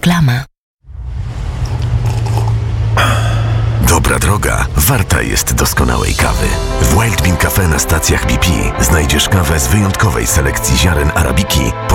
Reklama. Dobra droga warta jest doskonałej kawy. W Wild Bean Cafe na stacjach BP znajdziesz kawę z wyjątkowej selekcji ziaren arabiki